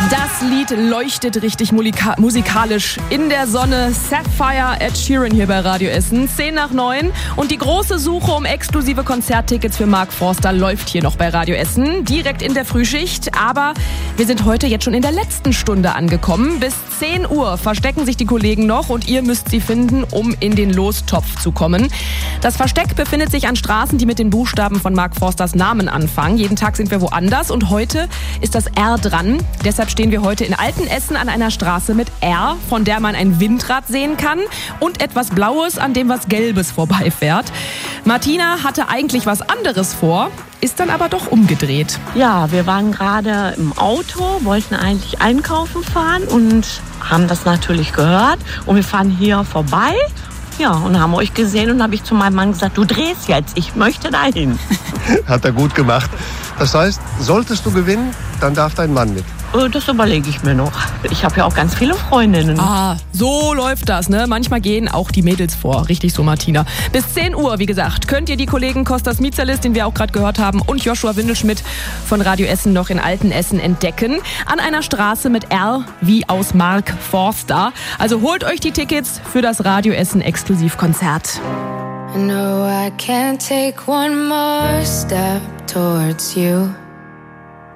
Das Lied leuchtet richtig musikalisch in der Sonne. Sapphire, Ed Sheeran hier bei Radio Essen. 8:10 und die große Suche um exklusive Konzerttickets für Mark Forster läuft hier noch bei Radio Essen. Direkt in der Frühschicht, aber wir sind heute jetzt schon in der letzten Stunde angekommen. Bis 10 Uhr verstecken sich die Kollegen noch und ihr müsst sie finden, um in den Lostopf zu kommen. Das Versteck befindet sich an Straßen, die mit den Buchstaben von Mark Forsters Namen anfangen. Jeden Tag sind wir woanders und heute ist das R dran. Deshalb stehen wir heute in Altenessen an einer Straße mit R, von der man ein Windrad sehen kann und etwas Blaues, an dem was Gelbes vorbeifährt. Martina hatte eigentlich was anderes vor, ist dann aber doch umgedreht. Ja, wir waren gerade im Auto, wollten eigentlich einkaufen fahren und haben das natürlich gehört. Und wir fahren hier vorbei. Ja, und haben euch gesehen und habe ich zu meinem Mann gesagt, du drehst jetzt, ich möchte dahin. Hat er gut gemacht. Das heißt, solltest du gewinnen, dann darf dein Mann mit. Das überlege ich mir noch. Ich habe ja auch ganz viele Freundinnen. Ah, so läuft das, ne? Manchmal gehen auch die Mädels vor. Richtig so, Martina. Bis 10 Uhr, wie gesagt, könnt ihr die Kollegen Kostas Mietzalis, den wir auch gerade gehört haben, und Joshua Windelschmidt von Radio Essen noch in Altenessen entdecken. An einer Straße mit R wie aus Mark Forster. Also holt euch die Tickets für das Radio Essen Exklusivkonzert. I know I can't take one more step towards you.